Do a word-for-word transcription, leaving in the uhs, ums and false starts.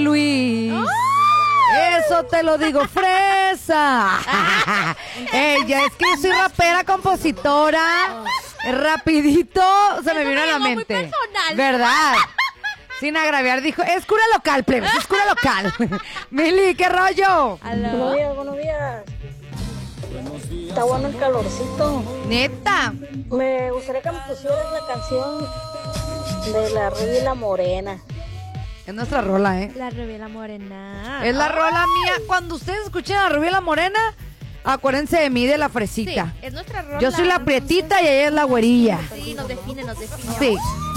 Luis. ¡Oh! Eso te lo digo, fresa. Ella es que yo soy rapera, compositora. Rapidito se me vino a la mente. ¿Verdad? Sin agraviar, dijo, es cura local, plebes, es cura local. Mili, ¿qué rollo? Buenos días, buenos días. Está bueno el calorcito. Neta. Me gustaría que me pusieras la canción de la Rubia y la Morena. Es nuestra rola, ¿eh? La Rubia y la Morena. Es la rola mía. Cuando ustedes escuchen a la Rubia y la Morena, acuérdense de mí, de la fresita. Sí, es nuestra rola. Yo soy la prietita y ella es la güerilla. Sí, nos define, nos define. Sí.